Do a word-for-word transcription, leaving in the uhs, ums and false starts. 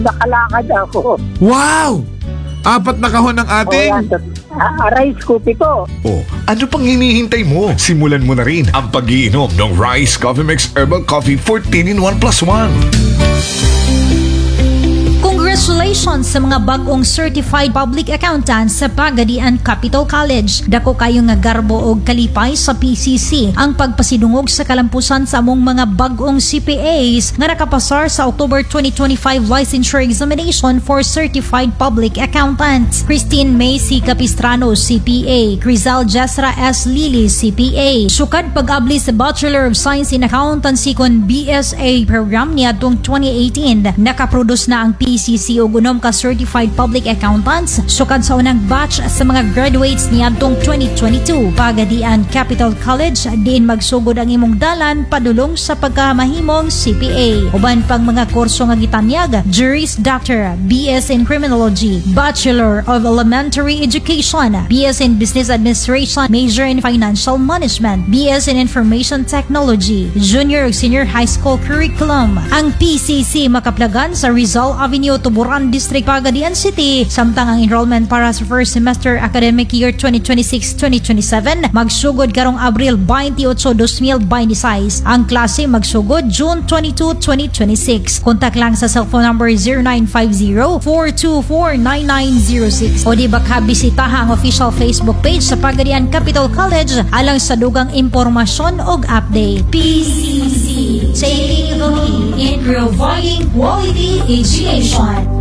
nakalakad ako. Wow! Apat na kahon ng O ating... yan, ah, rice cookie po. Oh, ano pang hinihintay mo? Simulan mo na rin ang pag-iinom ng Rice Coffee Mix Herbal Coffee fourteen in one plus one. Congratulations sa mga bagong certified public accountants sa Pagadian Capital College. Dako kayo nga garbo og kalipay sa P C C ang pagpasidungog sa kalampusan sa among mga bagong C P As nga nakapasar sa October twenty twenty-five licensure examination for certified public accountants. Christine May C. Capistrano, C P A. Crizal Jesra S. Lili, C P A. Sukad pag-abli sa Bachelor of Science in Accountancy kon B S A program niya tung twenty eighteen. Nakaproduce na ang P C C og unom ka certified public accountants sukad sa unang batch sa mga graduates niadtong twenty twenty-two. Pagadian Capital College diin magsugod ang imong dalan padulong sa pagkamahimong C P A. Uban pang mga kurso nga gitanyag: Juris Doctor, B S in Criminology, Bachelor of Elementary Education, B S in Business Administration, Major in Financial Management, B S in Information Technology, Junior ug Senior High School Curriculum. Ang P C C makaplagan sa Rizal Avenue, Tuburan District, Pagadian City. Samtang ang enrollment para sa first semester academic year twenty twenty-six twenty twenty-seven magsugod karong Abril twenty-eight, twenty twenty-six. Ang klase magsugod June twenty-second, twenty twenty-six. Kontak lang sa cellphone number zero nine five zero, four two four, nine nine zero six o di baka bisitaha ang official Facebook page sa Pagadian Capital College alang sa dugang impormasyon og update. P C C, taking the lead in providing quality education.